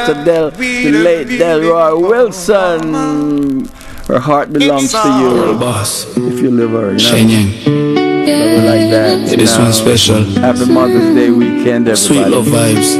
The late Delroy Wilson. Her heart belongs to you. Boss. If you live her, you know. Shenyang. Love her like that. This one's special. Happy Mother's Day weekend, everybody. Sweet love vibes.